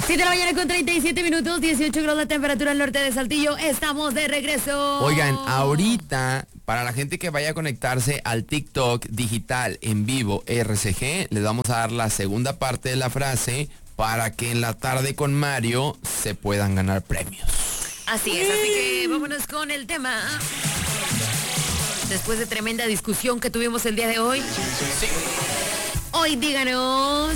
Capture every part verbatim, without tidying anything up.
siete de la mañana con treinta y siete minutos, dieciocho grados la temperatura al norte de Saltillo. Estamos de regreso. Oigan, ahorita, para la gente que vaya a conectarse al TikTok digital en vivo R C G, les vamos a dar la segunda parte de la frase para que en la tarde con Mario se puedan ganar premios. Así es, así que vámonos con el tema. Después de tremenda discusión que tuvimos el día de hoy. Sí. Hoy díganos,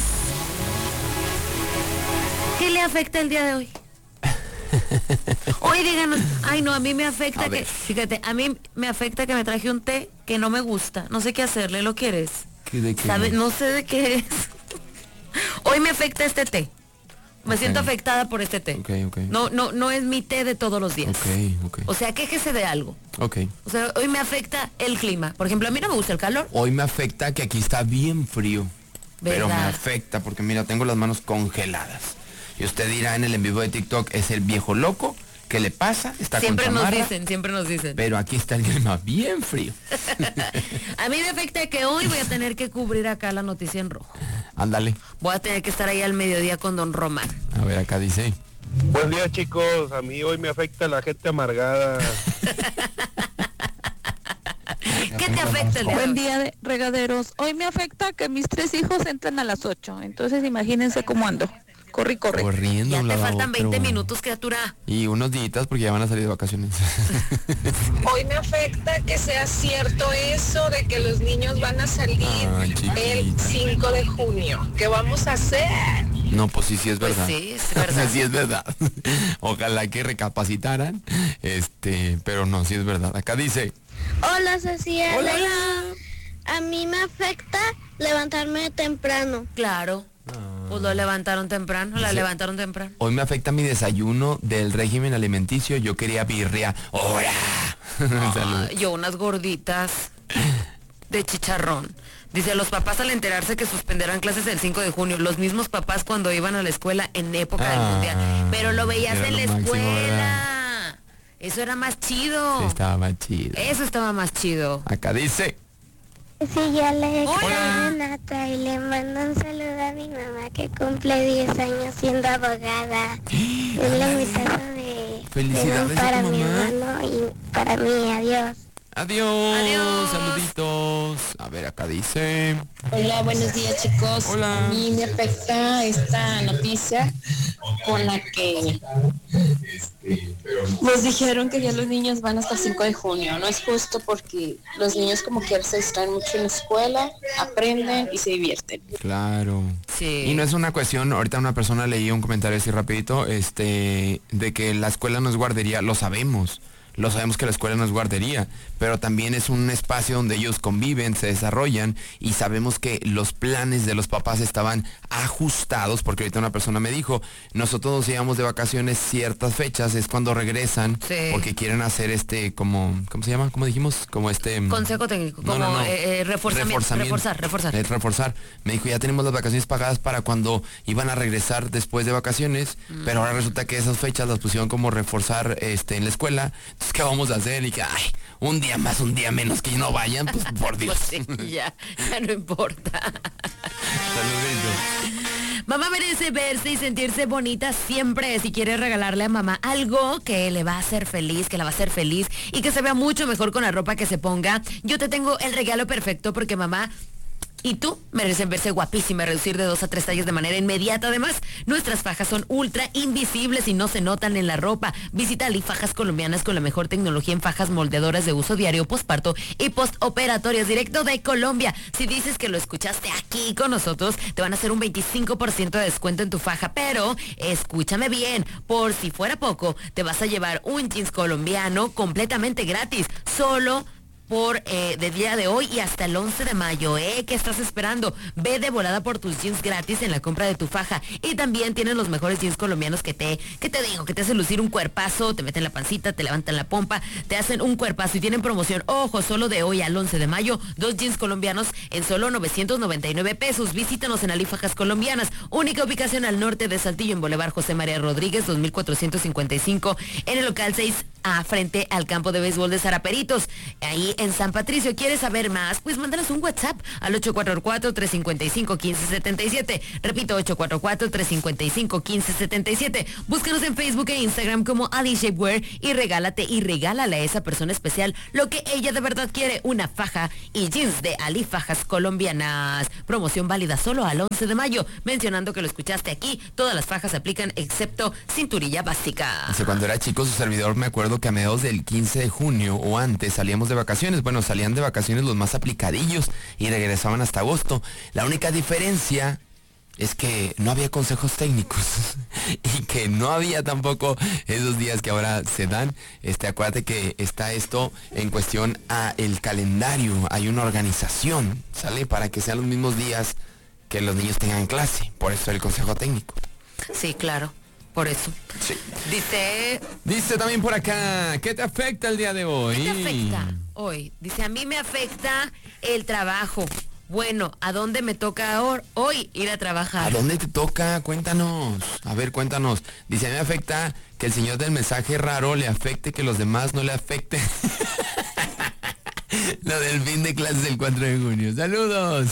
¿qué le afecta el día de hoy? Hoy díganos, ay no, a mí me afecta A que, ver. fíjate, a mí me afecta que me traje un té que no me gusta, no sé qué hacerle, ¿lo quieres? ¿Qué, de qué? ¿Sabes? No sé de qué es. Hoy me afecta este té. Me Ok. siento afectada por este té. Ok, ok. No, no, no es mi té de todos los días. Ok, ok. O sea, quéjese de algo. Ok. O sea, hoy me afecta el clima. Por ejemplo, a mí no me gusta el calor. Hoy me afecta que aquí está bien frío. Pero me ¿Verdad? afecta porque mira, tengo las manos congeladas. Y usted dirá en el en vivo de TikTok, es el viejo loco. ¿Qué le pasa? Está Siempre con nos chamarra, dicen, siempre nos dicen. pero aquí está el clima bien frío. A mí me afecta que hoy voy a tener que cubrir acá la noticia en rojo. Ándale. Voy a tener que estar ahí al mediodía con don Román. A ver, acá dice. Buen día, chicos. A mí hoy me afecta la gente amargada. ¿Qué te afecta el día de Buen hoy? día, de regaderos. Hoy me afecta que mis tres hijos entran a las ocho. Entonces imagínense cómo ando. Corre, corre. Corriendo. Ya un te lado a faltan otro. veinte minutos, criatura. Y unos días porque ya van a salir de vacaciones. Hoy me afecta que sea cierto eso de que los niños van a salir Ay, chiquita. el cinco de junio. ¿Qué vamos a hacer? No, pues sí, sí es Pues verdad. sí, es O sea, verdad. sí es verdad. Ojalá que recapacitaran. Este, pero no, sí es verdad. Acá dice. Hola, Cecilia. Hola. A mí me afecta levantarme temprano. Claro. Pues lo levantaron temprano, la Sí. levantaron temprano. Hoy me afecta mi desayuno del régimen alimenticio. Yo quería birria. ¡Hora! Salud. Ah, yo unas gorditas de chicharrón. Dice, los papás al enterarse que suspenderán clases el cinco de junio, los mismos papás cuando iban a la escuela en época del Ah, mundial. Pero lo veías era en la lo máximo, escuela. Eso era más chido. Sí, estaba más chido. Eso estaba más chido. Acá dice. Sí, yo le Hola. Renata y le mando un saludo a mi mamá que cumple diez años siendo abogada. Es la invitación de, Felicidades de a para tu mi mamá. hermano y para mí. Adiós. Adiós. Adiós. Saluditos. A ver, acá dice. Hola, buenos días, chicos. Hola. A mí me afecta esta noticia con la que nos dijeron que ya los niños van hasta el cinco de junio. No es justo porque los niños como que se distraen mucho en la escuela, aprenden y se divierten. Claro. Sí. Y no es una cuestión, ahorita una persona leía un comentario así rapidito, este, de que la escuela no es guardería, lo sabemos. Lo sabemos que la escuela no es guardería, pero también es un espacio donde ellos conviven, se desarrollan y sabemos que los planes de los papás estaban ajustados, porque ahorita una persona me dijo, nosotros nos íbamos de vacaciones ciertas fechas, es cuando regresan, Sí. porque quieren hacer este, como, ¿cómo se llama? ¿Cómo dijimos? Como este... Consejo técnico, No, como no, no. eh, eh, reforzamiento, Reforzamiento. reforzar, reforzar. Es reforzar. Me dijo, ya tenemos las vacaciones pagadas para cuando iban a regresar después de vacaciones, Mm. pero ahora resulta que esas fechas las pusieron como reforzar este en la escuela. Entonces, ¿qué vamos a hacer? Y que, ay, un día más, un día menos que no vayan, pues por Dios. Pues sí, ya, ya no importa. Saluditos. Mamá merece verse y sentirse bonita siempre. Si quieres regalarle a mamá algo que le va a hacer feliz, que la va a hacer feliz y que se vea mucho mejor con la ropa que se ponga, yo te tengo el regalo perfecto porque mamá y tú merecen verse guapísima, reducir de dos a tres tallas de manera inmediata. Además, nuestras fajas son ultra invisibles y no se notan en la ropa. Visita Ali Fajas Colombianas con la mejor tecnología en fajas moldeadoras de uso diario, posparto y postoperatorias directo de Colombia. Si dices que lo escuchaste aquí con nosotros, te van a hacer un veinticinco por ciento de descuento en tu faja. Pero, escúchame bien, por si fuera poco, te vas a llevar un jeans colombiano completamente gratis. Solo por eh, de día de hoy y hasta el once de mayo, ¿eh? ¿Qué estás esperando? Ve de volada por tus jeans gratis en la compra de tu faja. Y también tienen los mejores jeans colombianos que te, que te digo, que te hacen lucir un cuerpazo, te meten la pancita, te levantan la pompa, te hacen un cuerpazo y tienen promoción. Ojo, solo de hoy al once de mayo, dos jeans colombianos en solo novecientos noventa y nueve pesos. Visítanos en Ali Fajas Colombianas, única ubicación al norte de Saltillo en Boulevard José María Rodríguez, dos mil cuatrocientos cincuenta y cinco, en el local seis a frente al campo de béisbol de Zaraperitos, ahí en San Patricio. ¿Quieres saber más? Pues mándanos un WhatsApp al ocho cuatro cuatro, tres cinco cinco, uno cinco siete siete. Repito, ocho cuatro cuatro, tres cinco cinco, uno cinco siete siete. Búscanos en Facebook e Instagram como Ali Shapewear y regálate y regálale a esa persona especial lo que ella de verdad quiere, una faja y jeans de Ali Fajas Colombianas. Promoción válida solo al once de mayo. Mencionando que lo escuchaste aquí, todas las fajas se aplican excepto cinturilla básica. Hace cuando era chico, su servidor, me acuerdo que a mediados del quince de junio o antes salíamos de vacaciones. Bueno, salían de vacaciones los más aplicadillos y regresaban hasta agosto. La única diferencia es que no había consejos técnicos y que no había tampoco esos días que ahora se dan. Este, acuérdate que está esto en cuestión a el calendario. Hay una organización, ¿sale? Para que sean los mismos días que los niños tengan clase. Por eso el consejo técnico. Sí, claro. Por eso. Sí. Dice... Dice también por acá, ¿qué te afecta el día de hoy? ¿Qué te afecta hoy? Dice, a mí me afecta el trabajo. Bueno, ¿a dónde me toca hoy ir a trabajar? ¿A dónde te toca? Cuéntanos. A ver, cuéntanos. Dice, a mí me afecta que el señor del mensaje raro le afecte que los demás no le afecten. Lo del fin de clases del cuatro de junio. ¡Saludos!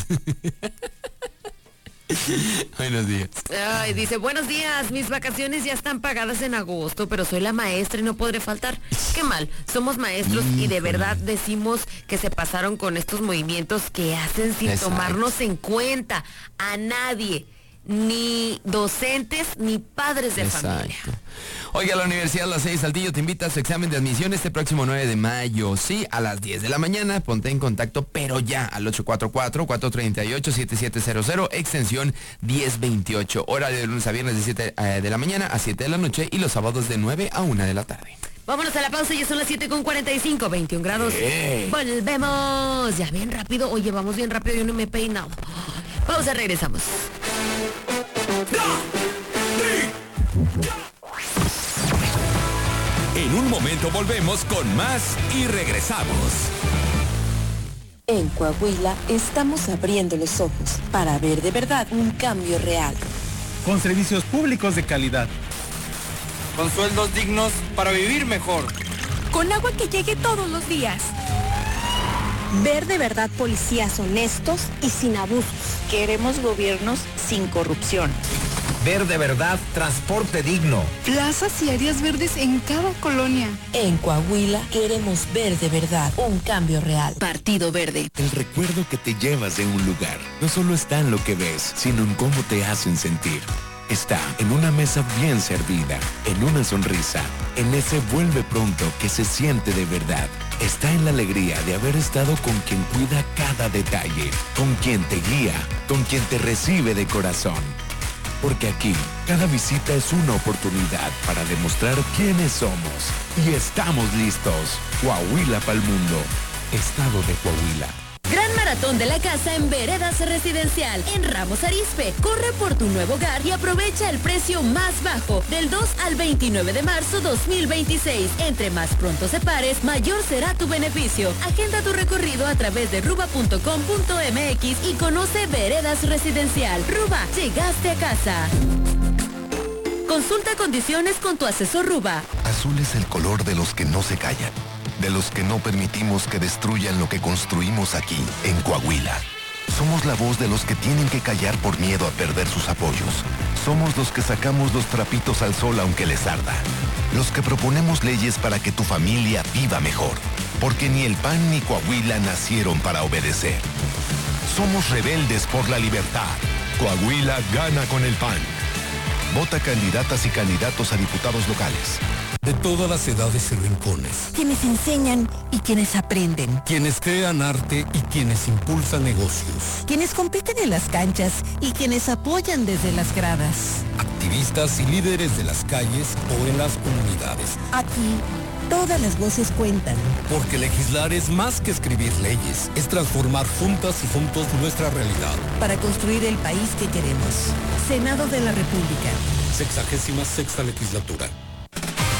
Buenos días. Ay, dice, buenos días, mis vacaciones ya están pagadas en agosto, pero soy la maestra y no podré faltar. Qué mal, somos maestros y de verdad decimos que se pasaron con estos movimientos que hacen sin Exacto. tomarnos en cuenta a nadie, ni docentes ni padres de Exacto. familia. Oiga, la Universidad La Salle Saltillo te invita a su examen de admisión este próximo nueve de mayo. Sí, a las diez de la mañana. Ponte en contacto, pero ya, al ocho cuatro cuatro, cuatro tres ocho, siete siete cero cero, extensión diez veintiocho. Horario de lunes a viernes de siete de la mañana a siete de la noche y los sábados de nueve a una de la tarde. Vámonos a la pausa, ya son las siete con cuarenta y cinco, veintiún grados. ¡Eh! Volvemos. Ya bien rápido. Oye, vamos bien rápido, yo no me he peinado. Pausa, regresamos. En un momento volvemos con más y regresamos. En Coahuila estamos abriendo los ojos para ver de verdad un cambio real. Con servicios públicos de calidad. Con sueldos dignos para vivir mejor. Con agua que llegue todos los días. Ver de verdad policías honestos y sin abusos. Queremos gobiernos sin corrupción. Ver de verdad transporte digno. Plazas y áreas verdes en cada colonia. En Coahuila queremos ver de verdad un cambio real. Partido Verde. El recuerdo que te llevas de un lugar no solo está en lo que ves, sino en cómo te hacen sentir. Está en una mesa bien servida, en una sonrisa, en ese vuelve pronto que se siente de verdad. Está en la alegría de haber estado con quien cuida cada detalle, con quien te guía, con quien te recibe de corazón. Porque aquí, cada visita es una oportunidad para demostrar quiénes somos. Y estamos listos. Coahuila pa'l mundo. Estado de Coahuila. Gran maratón de la casa en Veredas Residencial, en Ramos Arizpe. Corre por tu nuevo hogar y aprovecha el precio más bajo del dos al veintinueve de marzo dos mil veintiséis. Entre más pronto separes, mayor será tu beneficio. Agenda tu recorrido a través de ruba punto com punto m x y conoce Veredas Residencial. Ruba, llegaste a casa. Consulta condiciones con tu asesor Ruba. Azul es el color de los que no se callan, de los que no permitimos que destruyan lo que construimos aquí, en Coahuila. Somos la voz de los que tienen que callar por miedo a perder sus apoyos. Somos los que sacamos los trapitos al sol aunque les arda. Los que proponemos leyes para que tu familia viva mejor. Porque ni el P A N ni Coahuila nacieron para obedecer. Somos rebeldes por la libertad. Coahuila gana con el P A N. Vota candidatas y candidatos a diputados locales. De todas las edades y rincones. Quienes enseñan y quienes aprenden. Quienes crean arte y quienes impulsan negocios. Quienes compiten en las canchas y quienes apoyan desde las gradas. Activistas y líderes de las calles o en las comunidades. Aquí, todas las voces cuentan. Porque legislar es más que escribir leyes. Es transformar juntas y juntos nuestra realidad. Para construir el país que queremos. Senado de la República. Sexagésima sexta legislatura.